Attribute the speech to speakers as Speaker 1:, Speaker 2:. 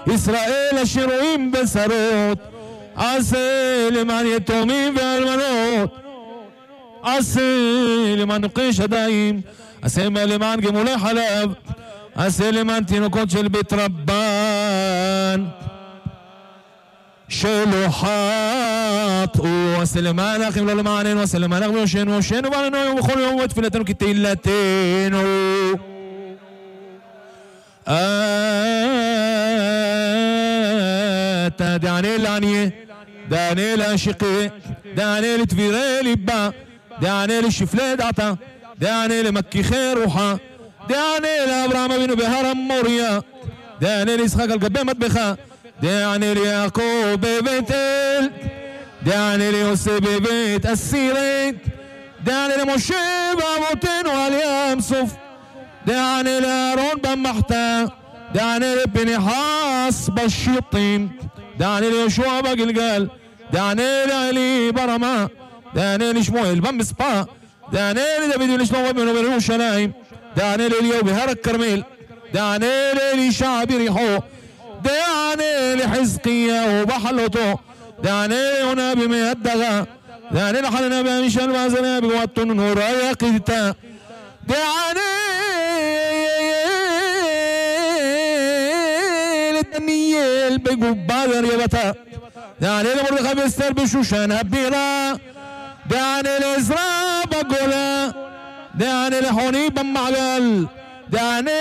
Speaker 1: ישראל אשר רואים בשרות, עשה למען יתומים ואלמנות, עשה למען נוקי שדיים, עשה למען גמולי חלב, עשה למען תינוקות של בית רבן שלא חטאו, עשה למען אחים לא למעננו, עשה למען אחים ויושענו, הושענו בעלינו היום וכל יום ותפילתנו כתהילתנו. אתה דענה לעניה, דענה לעשיקה, דענה לתבירי ליבה, דענה לשפלי דעתה, דענה למכיחי רוחה, דענה לאברהם אבינו בהר המוריה, דענה ליצחק על גבי מטבחה, דענה ליעקב בבית אל, דענה ליוסף בבית אסירית, דענה למשה ואבותינו על ים סוף, דענה לאהרון במחתה, דענה לפנחס בשיטים, דענה ליהושע בגלגל, דענה לעלי ברמה, דענה לשמואל במספא, דענה לדוד ולשלמה בנו בירושלים, דענה לאליהו בהר הכרמל, דענה לאלישע ביריחו, דענה לחזקיהו בחלותו, דענה ליונה בימי הדגה, דענה לחנניה בעמישל ועזריה בגבעת נוריה קדתה, דענה לדניאל בגובה דרייבתה, דענה למרדכי ואסתר בשושן הבירה, דענה לעזרא בגולה, דענה לחוני במעגל, דענה